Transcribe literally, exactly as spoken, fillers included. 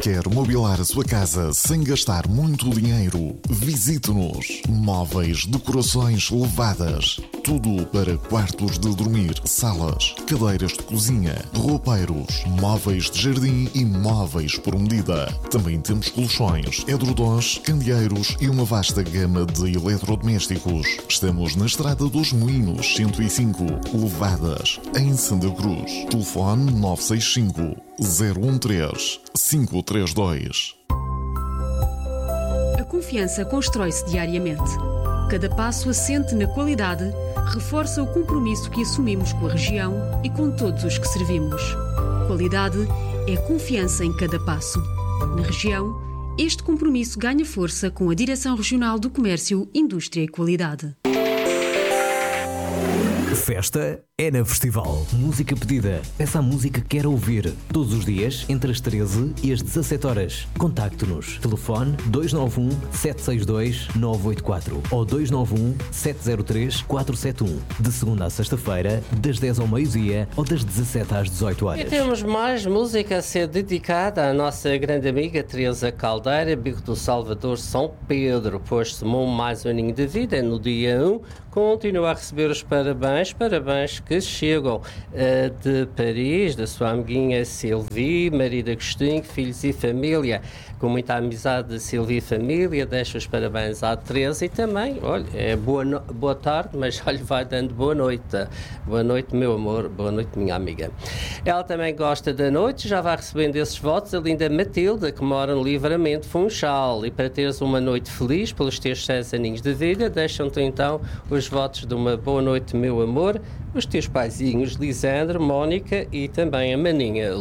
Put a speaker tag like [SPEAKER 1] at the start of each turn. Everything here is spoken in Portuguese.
[SPEAKER 1] Quer mobilar a sua casa sem gastar muito dinheiro? Visite-nos. Móveis, decorações levadas. Tudo para quartos de dormir, salas, cadeiras de cozinha, roupeiros, móveis de jardim e móveis por medida. Também temos colchões, edredons, candeeiros e uma vasta gama de eletrodomésticos. Estamos na Estrada dos Moinhos, cento e cinco, Levadas, em Santa Cruz. Telefone nove seis cinco, zero um três, cinco três dois.
[SPEAKER 2] A confiança constrói-se diariamente. Cada passo assente na qualidade reforça o compromisso que assumimos com a região e com todos os que servimos. Qualidade é confiança em cada passo. Na região, este compromisso ganha força com a Direção Regional do Comércio, Indústria e Qualidade.
[SPEAKER 3] Festa é na Festival. Música pedida. Peça a música que quer ouvir. Todos os dias, entre as treze e as dezassete horas. Contacte-nos. Telefone dois nove um, sete seis dois, nove oito quatro ou dois nove um, sete zero três, quatro sete um. De segunda a sexta-feira, das dez ao meio-dia ou das dezassete às dezoito horas.
[SPEAKER 4] E temos mais música a ser dedicada à nossa grande amiga Teresa Caldeira, Bico do Salvador, São Pedro, pois tomou mais um aninho de vida no dia um. Continua a receber os parabéns, parabéns que chegam uh, de Paris, da sua amiguinha Sylvie, marido Agostinho, filhos e família. Com muita amizade de Sylvie e família, deixo os parabéns à Teresa e também, olha, é boa, no... boa tarde, mas olha, vai dando boa noite. Boa noite, meu amor, boa noite, minha amiga. Ela também gosta da noite, já vai recebendo esses votos a linda Matilda, que mora no Livramento Funchal. E para teres uma noite feliz pelos teus seis aninhos de vida, deixam-te então os votos de uma boa noite, meu amor, os teus paizinhos Lisandro, Mónica e também a maninha